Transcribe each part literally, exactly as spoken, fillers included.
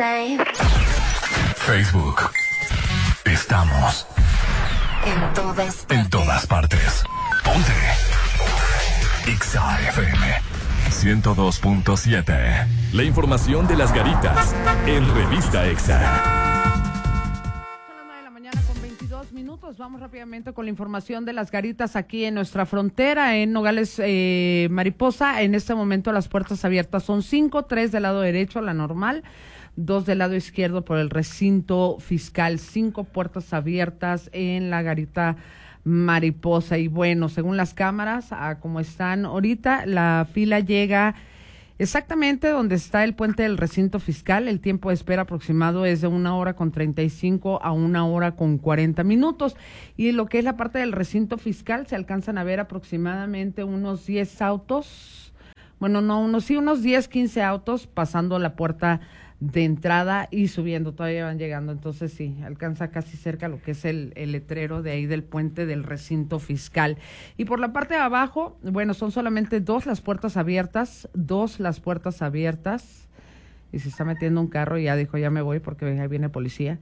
same. Facebook. Estamos En todas partes. en todas partes. Ponte Exa F M ciento dos punto siete. La información de las garitas en Revista Exa. Minutos. Vamos rápidamente con la información de las garitas aquí en nuestra frontera, en Nogales, eh, Mariposa. En este momento las puertas abiertas son cinco, tres del lado derecho, la normal, dos del lado izquierdo por el recinto fiscal, cinco puertas abiertas en la garita Mariposa. Y bueno, según las cámaras, a como están ahorita, la fila llega exactamente donde está el puente del recinto fiscal. El tiempo de espera aproximado es de una hora con treinta y cinco a una hora con cuarenta minutos. Y lo que es la parte del recinto fiscal, se alcanzan a ver aproximadamente unos diez autos, bueno, no, unos sí, unos diez, quince autos pasando la puerta de entrada y subiendo, todavía van llegando. Entonces sí, alcanza casi cerca lo que es el, el letrero de ahí del puente del recinto fiscal. Y por la parte de abajo, bueno, son solamente dos las puertas abiertas, dos las puertas abiertas, y se está metiendo un carro y ya dijo, ya me voy porque ahí viene policía.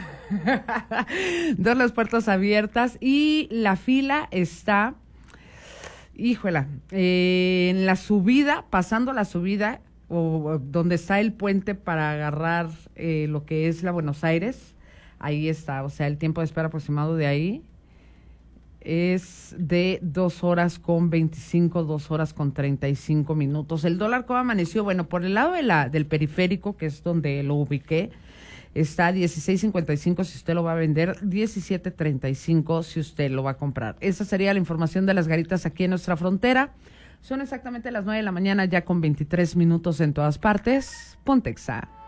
Dos las puertas abiertas y la fila está, híjola, eh, en la subida, pasando la subida, o donde está el puente para agarrar eh, lo que es la Buenos Aires, ahí está, o sea, el tiempo de espera aproximado de ahí es de dos horas con veinticinco, dos horas con treinta y cinco minutos. El dólar cómo amaneció, bueno, por el lado de la del periférico, que es donde lo ubiqué, está dieciséis cincuenta y cinco si usted lo va a vender, diecisiete treinta y cinco si usted lo va a comprar. Esa sería la información de las garitas aquí en nuestra frontera. Son exactamente las nueve de la mañana, ya con veintitrés minutos en todas partes. Ponte Exa.